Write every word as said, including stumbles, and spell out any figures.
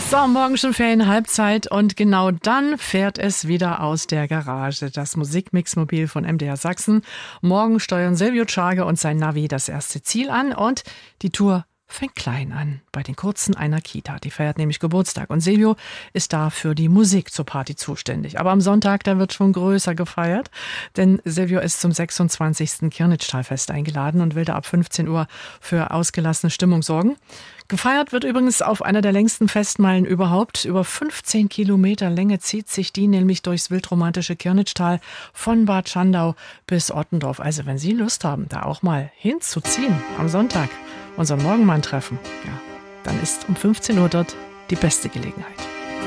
So, morgen schon Ferienhalbzeit und genau dann fährt es wieder aus der Garage. Das Musikmixmobil von M D R Sachsen. Morgen steuern Silvio Czarge und sein Navi das erste Ziel an und die Tour fängt klein an, bei den Kurzen einer Kita. Die feiert nämlich Geburtstag und Silvio ist da für die Musik zur Party zuständig. Aber am Sonntag, da wird schon größer gefeiert, denn Silvio ist zum sechsundzwanzigsten Kirnitzschtalfest eingeladen und will da ab fünfzehn Uhr für ausgelassene Stimmung sorgen. Gefeiert wird übrigens auf einer der längsten Festmeilen überhaupt. Über fünfzehn Kilometer Länge zieht sich die nämlich durchs wildromantische Kirnitzschtal von Bad Schandau bis Ottendorf. Also wenn Sie Lust haben, da auch mal hinzuziehen am Sonntag, unseren Morgenmann treffen, ja, dann ist um fünfzehn Uhr dort die beste Gelegenheit.